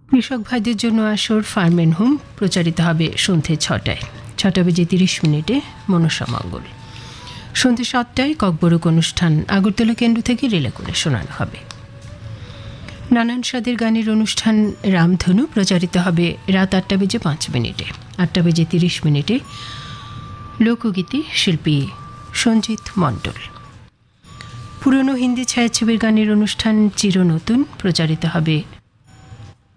কৃষক ভাইদের জন্য আসর ফার্ম এন্ড হোম প্রচারিত হবে সন্ধ্যে 6টায়। 6:30 মনসা মঙ্গল। সন্ধ্যে 7টায় ককবরক অনুষ্ঠান আগরতলা কেন্দ্র থেকে রিলে করে শোনানো হবে। নানান স্বাদের গানের অনুষ্ঠান রামধনু প্রচারিত হবে রাত 8:05। 8:30 লোকগীতি শিল্পী সঞ্জিত মণ্ডল। পুরনো হিন্দি ছায়াছবির গানের অনুষ্ঠান চিরনতুন প্রচারিত হবে